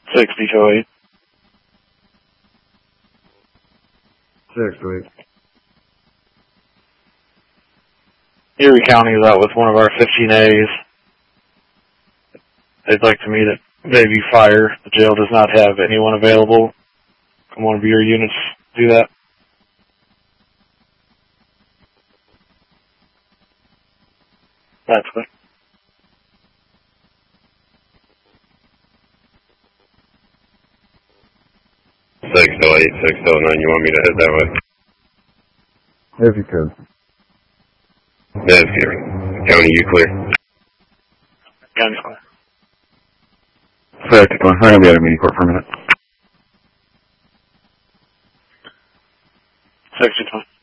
6028. 628. Erie County is out with one of our 15As. They'd like to meet at Bayview Fire. The jail does not have anyone available. Can one of your units do that? That's good. Six till 9. You want me to head that way? If you could. That's good. County, you clear? County's clear. Sorry, I'm going to be out of meeting court for a minute. 6020.